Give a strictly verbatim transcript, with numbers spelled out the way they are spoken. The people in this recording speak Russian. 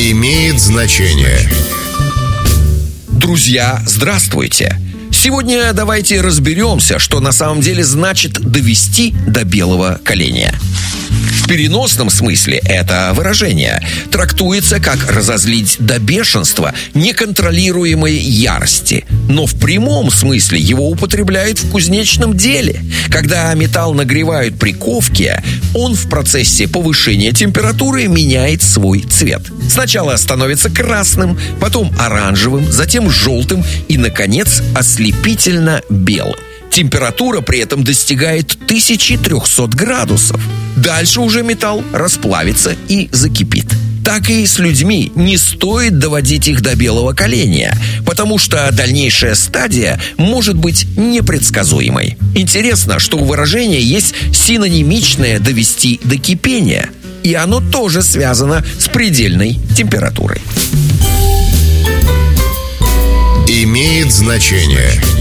Имеет значение. Друзья, здравствуйте! Сегодня давайте разберемся, что на самом деле значит довести до белого коленя. В переносном смысле это выражение трактуется как разозлить до бешенства, неконтролируемой ярости. Но в прямом смысле его употребляют в кузнечном деле. Когда металл нагревают при ковке, он в процессе повышения температуры меняет свой цвет. Сначала становится красным, потом оранжевым, затем желтым и, наконец, ослепительно белым. Температура при этом достигает тысяча триста градусов. Дальше уже металл расплавится и закипит. Так и с людьми не стоит доводить их до белого коленя, потому что дальнейшая стадия может быть непредсказуемой. Интересно, что у выражения есть синонимичное «довести до кипения», и оно тоже связано с предельной температурой. Имеет значение.